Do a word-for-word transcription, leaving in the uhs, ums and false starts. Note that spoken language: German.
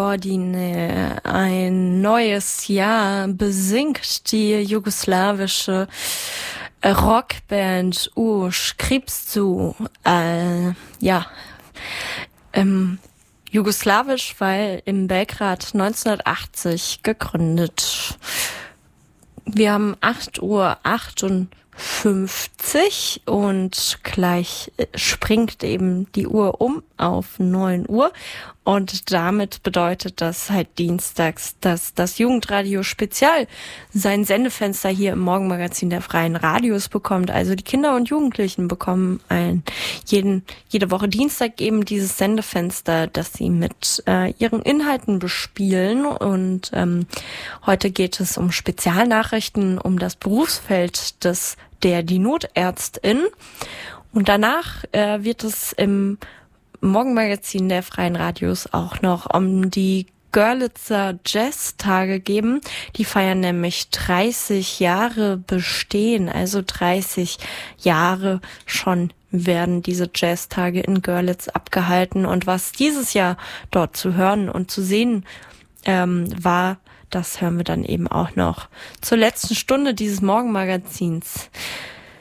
die ne, ein neues Jahr besingt die jugoslawische Rockband U Skripsu. Äh, ja, ähm, jugoslawisch, weil in Belgrad neunzehnhundertachtzig gegründet. Wir haben acht Uhr achtundfünfzig und gleich springt eben die Uhr um auf neun Uhr und damit bedeutet das halt dienstags, dass das Jugendradio Spezial sein Sendefenster hier im Morgenmagazin der Freien Radios bekommt. Also die Kinder und Jugendlichen bekommen ein, jeden, jede Woche Dienstag eben dieses Sendefenster, das sie mit äh, ihren Inhalten bespielen und ähm, heute geht es um Spezialnachrichten, um das Berufsfeld des der die Notärztin und danach äh, wird es im Morgenmagazin der Freien Radios auch noch um die Görlitzer Jazztage geben. Die feiern nämlich dreißig Jahre Bestehen, also dreißig Jahre schon werden diese Jazztage in Görlitz abgehalten und was dieses Jahr dort zu hören und zu sehen ähm, war, das hören wir dann eben auch noch zur letzten Stunde dieses Morgenmagazins.